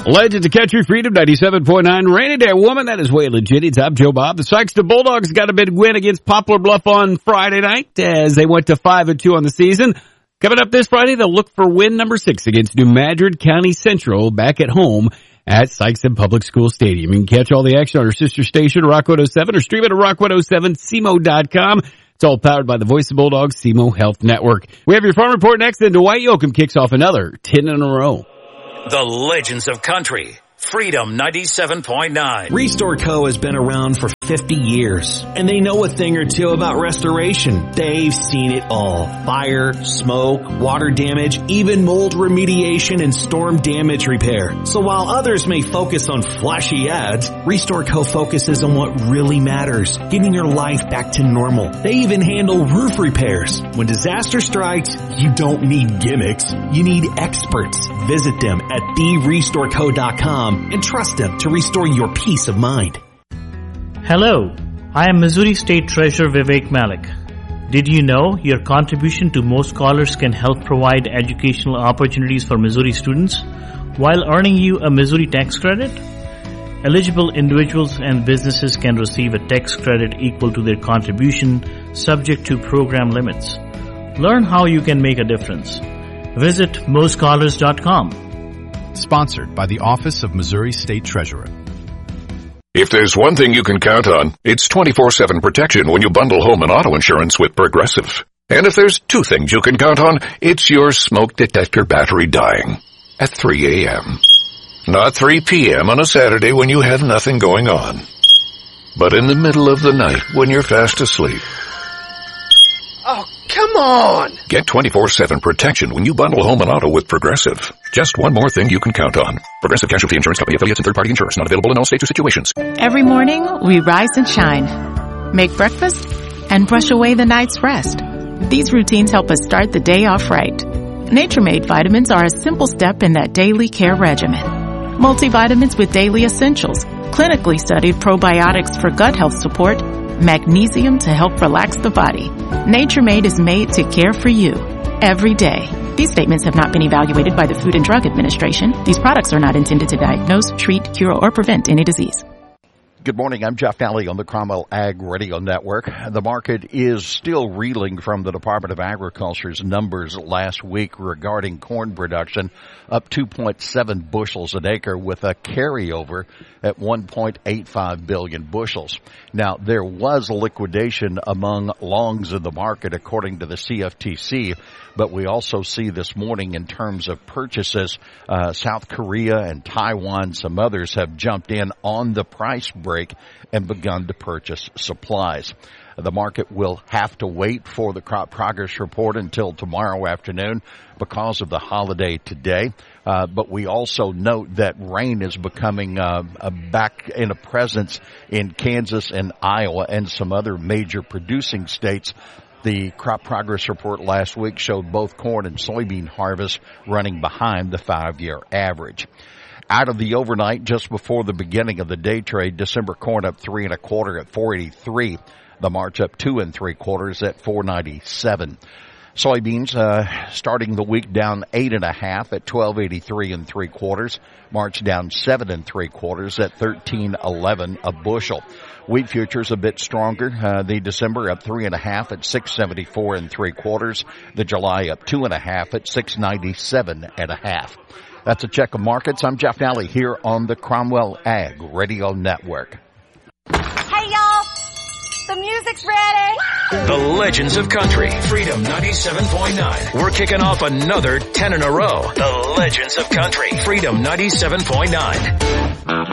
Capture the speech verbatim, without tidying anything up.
Legends of Country, Freedom ninety-seven point nine. Rainy Day Woman, that is Waylon Jennings. I'm Joe Bob. The Sykeston Bulldogs got a big win against Poplar Bluff on Friday night as they went to five and two on the season. Coming up this Friday, they'll look for win number six against New Madrid County Central back at home at Sykeston Public School Stadium. You can catch all the action on our sister station, Rock one oh seven, or stream it at rock one oh seven C M O dot com. It's all powered by the Voice of Bulldogs C M O Health Network. We have your farm report next, and Dwight Yoakam kicks off another ten in a row. The Legends of Country, Freedom ninety-seven point nine. Restore Co. has been around for fifty years, and they know a thing or two about restoration. They've seen it all. Fire, smoke, water damage, even mold remediation and storm damage repair. So while others may focus on flashy ads, Restore Co. focuses on what really matters, getting your life back to normal. They even handle roof repairs. When disaster strikes, you don't need gimmicks. You need experts. Visit them at the restore co dot com and trust them to restore your peace of mind. Hello, I am Missouri State Treasurer Vivek Malik. Did you know your contribution to Most Scholars can help provide educational opportunities for Missouri students while earning you a Missouri tax credit? Eligible individuals and businesses can receive a tax credit equal to their contribution, subject to program limits. Learn how you can make a difference. Visit most scholars dot com. Sponsored by the Office of Missouri State Treasurer. If there's one thing you can count on, it's twenty-four seven protection when you bundle home and auto insurance with Progressive. And if there's two things you can count on, it's your smoke detector battery dying at three a.m. Not three p.m. on a Saturday when you have nothing going on, but in the middle of the night when you're fast asleep. Oh, come on! Get twenty-four seven protection when you bundle home and auto with Progressive. Just one more thing you can count on. Progressive Casualty Insurance Company, affiliates, and third-party insurers. Not available in all states or situations. Every morning, we rise and shine. Make breakfast and brush away the night's rest. These routines help us start the day off right. Nature-Made vitamins are a simple step in that daily care regimen. Multivitamins with daily essentials, clinically studied probiotics for gut health support, magnesium to help relax the body. Nature-Made is made to care for you every day. These statements have not been evaluated by the Food and Drug Administration. These products are not intended to diagnose, treat, cure, or prevent any disease. Good morning. I'm Jeff Nally on the Cromwell Ag Radio Network. The market is still reeling from the Department of Agriculture's numbers last week regarding corn production, up two point seven bushels an acre with a carryover at one point eight five billion bushels. Now, there was liquidation among longs in the market, according to the C F T C, but we also see this morning in terms of purchases, uh, South Korea and Taiwan, some others have jumped in on the price break and begun to purchase supplies. The market will have to wait for the crop progress report until tomorrow afternoon because of the holiday today. Uh, but we also note that rain is becoming uh, a back in a presence in Kansas and Iowa and some other major producing states. The crop progress report last week showed both corn and soybean harvests running behind the five-year average. Out of the overnight, just before the beginning of the day trade, December corn up three and a quarter at four eighty-three. The March up two and three quarters at four ninety-seven. Soybeans uh, starting the week down eight and a half at twelve eighty-three and three quarters. March down seven and three quarters at thirteen eleven a bushel. Wheat futures a bit stronger. Uh, the December up three and a half at six seventy-four and three quarters. The July up two and a half at six ninety-seven and a half. That's a check of markets. I'm Jeff Nally here on the Cromwell Ag Radio Network. Hey, y'all. The music's ready. The Legends of Country, Freedom ninety-seven point nine. We're kicking off another ten in a row. The Legends of Country, Freedom ninety-seven point nine.